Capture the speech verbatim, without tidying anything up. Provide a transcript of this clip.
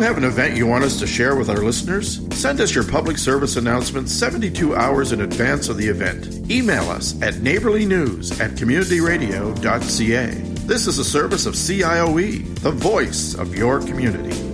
have an event you want us to share with our listeners? Send us your public service announcement seventy-two hours in advance of the event. Email us at neighborlynews at community radio dot c a. This is a service of C I O E, the voice of your community.